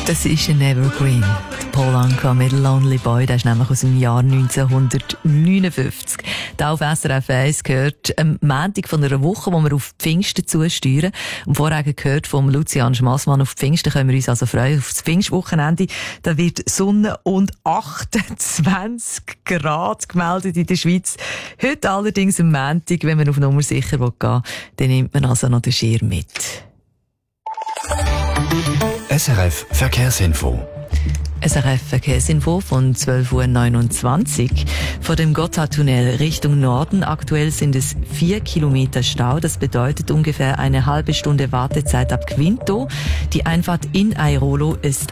Das ist ein Evergreen. Paul Anka mit Lonely Boy, der ist nämlich aus dem Jahr 1959. Da auf SRF 1 gehört am Montag von einer Woche, wo wir auf Pfingsten zusteuern. Und vorher gehört vom Lucian Schmassmann auf Pfingsten, können wir uns also freuen auf das Pfingstwochenende. Da wird Sonne und 28 Grad gemeldet in der Schweiz. Heute allerdings am Montag, wenn man auf Nummer sicher gehen will, dann nimmt man also noch den Schirm mit. SRF Verkehrsinfo. SRF Verkehrsinfo von 12.29 Uhr. Vor dem Gotthardtunnel Richtung Norden. Aktuell sind es 4 Kilometer Stau. Das bedeutet ungefähr eine halbe Stunde Wartezeit ab Quinto. Die Einfahrt in Airolo ist